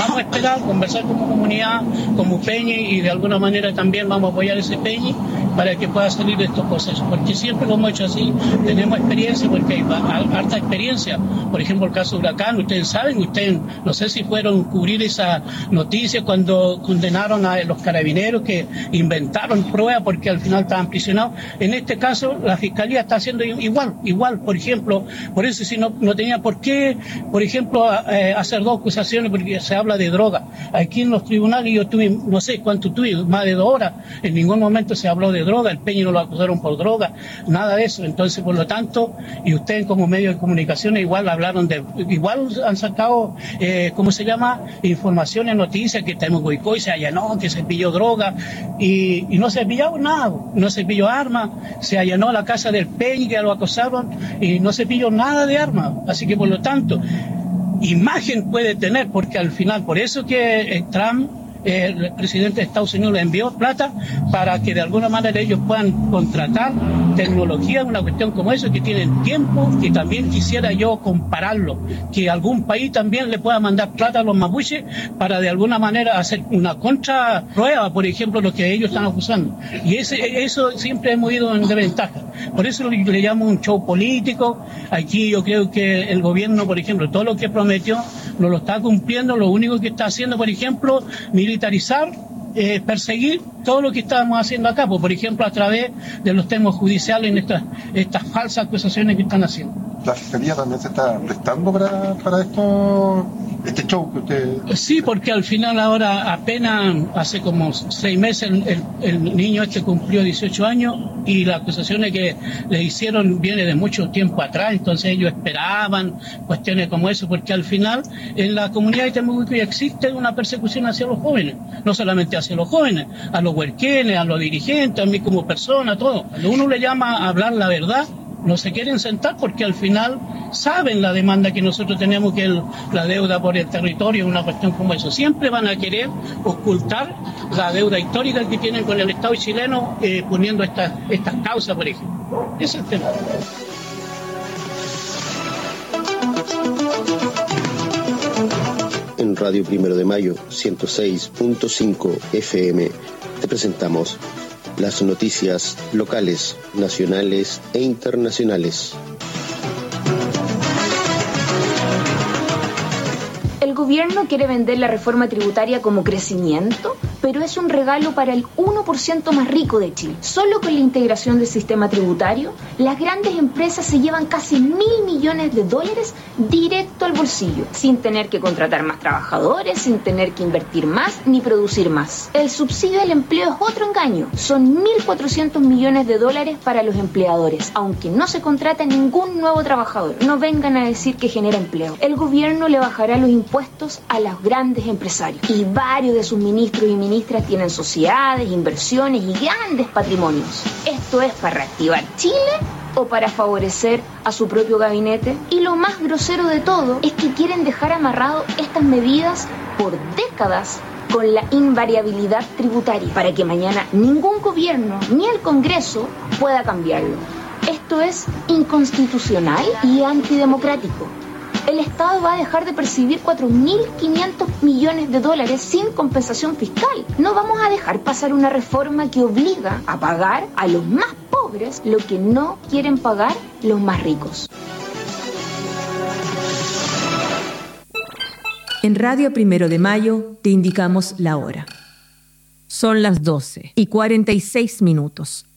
vamos a esperar, conversar como comunidad, como Peñi, y de alguna manera también vamos a apoyar ese Peñi para que pueda salir de estos procesos, porque siempre lo hemos hecho así, tenemos experiencia, porque hay harta experiencia. Por ejemplo, el caso de Huracán, ustedes saben, no sé si fueron a cubrir esa noticia cuando condenaron a los carabineros que inventaron pruebas porque al final estaban prisionados. En este caso, la Fiscalía está haciendo igual, por ejemplo, por eso si no tenía por qué, por ejemplo, hacer dos acusaciones, porque se habla de droga. Aquí en los tribunales yo tuve, no sé cuánto tuve, más de 2 horas, en ningún momento se habló de droga, el Peñi no lo acusaron por droga, nada de eso. Entonces, por lo tanto, y ustedes como medio de comunicación igual han sacado, informaciones, noticias, que Temuco y se allanó, que se pilló droga, y no se pilló nada, no se pilló armas, se allanó la casa del Peñi, que lo acosaron, y no se pilló nada de armas. Así que, por lo tanto, imagen puede tener, porque al final, por eso que Trump, el presidente de Estados Unidos, le envió plata para que de alguna manera ellos puedan contratar tecnología, una cuestión como eso, que tienen tiempo, que también quisiera yo compararlo, que algún país también le pueda mandar plata a los mapuches para de alguna manera hacer una contraprueba, por ejemplo, lo que ellos están acusando. Y eso siempre hemos ido en desventaja. Por eso le llamo un show político. Aquí yo creo que el gobierno, por ejemplo, todo lo que prometió no lo está cumpliendo. Lo único que está haciendo, por ejemplo, militarizar, perseguir todo lo que estábamos haciendo acá, por ejemplo, a través de los temas judiciales en estas falsas acusaciones que están haciendo. ¿La Fiscalía también se está prestando para este show que usted...? Sí, porque al final ahora apenas hace como 6 meses el niño cumplió 18 años y las acusaciones que le hicieron viene de mucho tiempo atrás, entonces ellos esperaban cuestiones como eso, porque al final en la comunidad de Temuco existe una persecución hacia los jóvenes, no solamente hacia los jóvenes, a los huerquenes, a los dirigentes, a mí como persona, todo. Cuando uno le llama a hablar la verdad, no se quieren sentar porque al final saben la demanda que nosotros tenemos, que la deuda por el territorio es una cuestión como eso. Siempre van a querer ocultar la deuda histórica que tienen con el Estado chileno, poniendo estas causas, por ejemplo. Ese es el tema. En Radio Primero de Mayo 106.5 FM te presentamos las noticias locales, nacionales e internacionales. El gobierno quiere vender la reforma tributaria como crecimiento, pero es un regalo para el 1% más rico de Chile. Solo con la integración del sistema tributario, las grandes empresas se llevan casi $1.000 millones directo al bolsillo, sin tener que contratar más trabajadores, sin tener que invertir más ni producir más. El subsidio al empleo es otro engaño. Son $1.400 millones para los empleadores, aunque no se contrata ningún nuevo trabajador. No vengan a decir que genera empleo. El gobierno le bajará los impuestos a los grandes empresarios, y varios de sus ministros y ministras tienen sociedades, inversiones y grandes patrimonios. ¿Esto es para reactivar Chile o para favorecer a su propio gabinete? Y lo más grosero de todo es que quieren dejar amarrado estas medidas por décadas con la invariabilidad tributaria, para que mañana ningún gobierno ni el Congreso pueda cambiarlo. Esto es inconstitucional y antidemocrático. El Estado va a dejar de percibir $4.500 millones sin compensación fiscal. No vamos a dejar pasar una reforma que obliga a pagar a los más pobres lo que no quieren pagar los más ricos. En Radio Primero de Mayo te indicamos la hora. Son las 12:46.